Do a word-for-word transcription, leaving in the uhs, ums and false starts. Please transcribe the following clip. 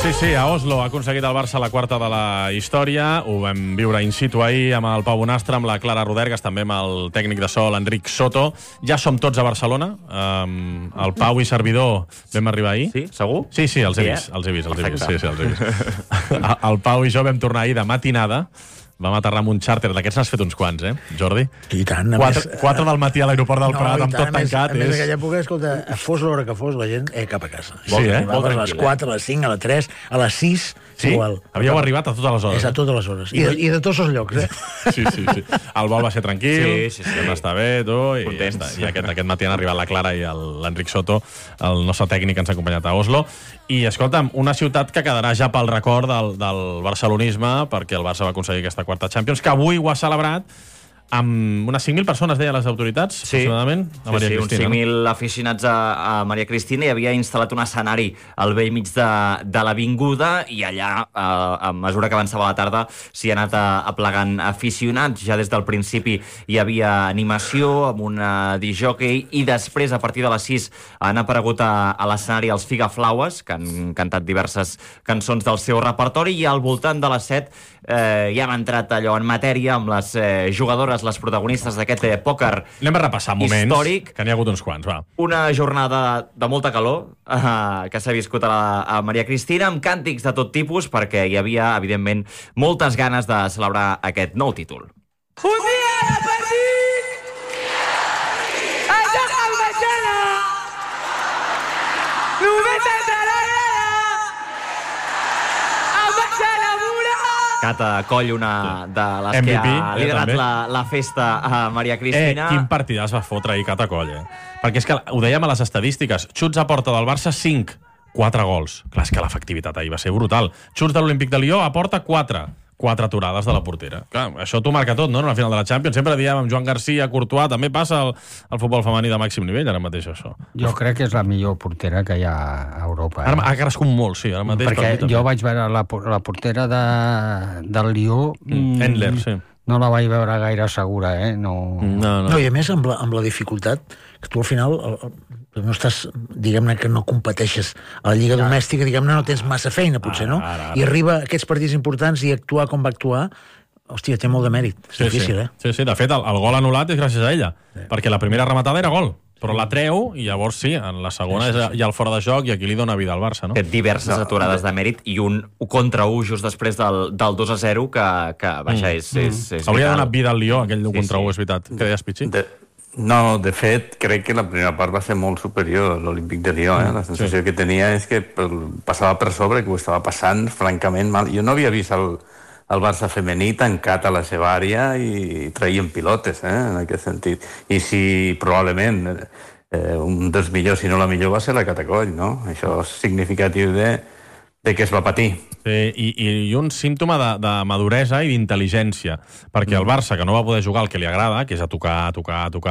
Sí, sí, a Oslo ha aconseguit el Barça la quarta de la història. Ho vam viure in situ ahir amb el Pau Bonastre, amb la Clara Rodergas, també amb el tècnic de so, l'Enric Soto. Ja som tots a Barcelona. Um, el Pau i servidor vam arribar ahir. Sí, segur? Sí, sí, els he Sí, vist. eh? Els he vist, els he vist. Perfecte. Sí, sí, els he vist. El Pau i jo vam tornar ahir de matinada. Vam aterrar amb un xàrter. D'aquests n'has fet uns quants, eh, Jordi? I tant, a Quatre, més... quatre del matí a l'aeroport del No, Prat, i amb tant, tot a més- tancat. A més, és... aquella època, escolta, fos l'hora que fos, la gent eh, cap a casa. Sí, eh? Molt a les quatre, a les cinc, a les tres, a les sis, Sí? igual. Havíeu arribat a totes les hores. És a totes les hores. I de, i de tots els llocs, eh? Sí, sí, sí. El vol va ser tranquil, Sí, sí, sí. vam estar bé, tu, i, ja Contents. està. I aquest, aquest matí han arribat la Clara i el- l'Enric Soto, el nostre tècnic que ens ha acompanyat a Oslo. I, escolta'm, una ciutat que quedarà ja pel record del, del barcelonisme, perquè el Barça va aconseguir aquesta quarta Champions, que avui ho ha celebrat amb unes cinc mil persones, deia les autoritats, Sí, aproximadament, a sí, Maria sí, uns Cristina. cinc mil aficionats a, a Maria Cristina i havia instal·lat un escenari al vell mig de, de l'avinguda i allà, a, a mesura que avançava la tarda, s'hi ha anat a, aplegant aficionats. Ja des del principi hi havia animació amb una disjockey i després, a partir de les sis, han aparegut a, a l'escenari els Figaflaues, que han cantat diverses cançons del seu repertori, i al voltant de les set eh, ja hem entrat allò en matèria amb les eh, jugadores, les protagonistes d'aquest eh, pòquer Anem a repassar moments, històric. que n'hi ha hagut uns quants, va. Una jornada de molta calor eh, que s'ha viscut a, la, a Maria Cristina, amb càntics de tot tipus, perquè hi havia, evidentment, moltes ganes de celebrar aquest nou títol. Un día de partit! Allà al Batxana! Només entra la grada! El Batxana Mura! Cata Coll, una de les M V que P, ha eh, liderat també. la, la festa a Maria Eh, Cristina. quin partidàs va fotre ahir Cata Coll, eh? Perquè és que ho dèiem a les estadístiques, xuts a porta del Barça, cinc, quatre gols. Clar, és que l'efectivitat ahir va ser brutal. Xuts de l'Olímpic de Lió a porta, quatre. Quatre aturades de la portera. Clar, això t'ho marca tot, no?, en la final de la Champions. Sempre diem amb Joan Garcia, Courtois, també passa al, al futbol femení de màxim nivell, ara mateix, això. Jo crec que és la millor portera que hi ha a Europa. Eh? Ara ha crescut molt, sí, ara mateix. Perquè per mi jo també. vaig veure la, por- la portera de, del Lió... Mm, Endler, sí. No la vaig veure gaire segura, eh? No... No, no. No, i a més, amb la, amb la dificultat, que tu al final el, el, no estàs, diguem-ne, que no competeixes a la Lliga Domèstica, diguem-ne, no tens massa feina, potser, no? Ara, ara, ara. I arriba a aquests partits importants i actuar com va actuar, hòstia, té molt de mèrit. És Sí, difícil, sí. eh? Sí, sí, de fet, el, el gol anul·lat és gràcies a ella, sí. Perquè la primera rematada era gol, però la treu i llavors sí, en la segona és ja el fora de joc i aquí li dona vida al Barça, no? Fet diverses no, aturades de mèrit i un contra u just després del, del dos a zero que, que vaja, és, és, és Hauria vital. donat vida al Lió, aquell Sí, contra sí. u, és veritat. Què deies, Pichi? De, no, de fet, crec que la primera part va ser molt superior a l'Olímpic de Lió. Eh? La sensació sí. que tenia és que passava per sobre, que ho estava passant francament mal. Jo no havia vist el, el Barça femení tancat a la seva àrea i traient pilotes, eh? En aquest sentit. I si probablement eh, un dels millors, si no la millor, va ser la Cata Coll, no? Això és significatiu de, de què es va patir. Sí, i, i un símptoma de, de maduresa i d'intel·ligència, perquè el Barça, que no va poder jugar el que li agrada, que és a tocar, a tocar, a tocar,